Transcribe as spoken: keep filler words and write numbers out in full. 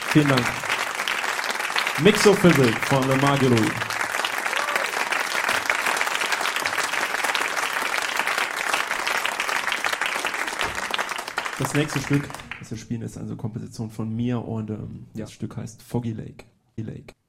Vielen Dank. Mixophysik von Le Marguerite. Das nächste Stück, das wir spielen, ist eine Komposition von mir und ähm, ja, das Stück heißt Foggy Lake. Lake.